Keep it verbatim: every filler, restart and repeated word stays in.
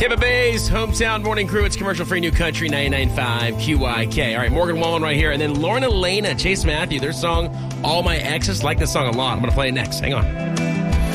Tampa Bay's hometown morning crew. It's commercial-free New Country ninety-nine point five Q Y K. All right, Morgan Wallen right here. And then Lauren Elena, Chase Matthew, their song, All My Exes. Like this song a lot. I'm going to play it next. Hang on.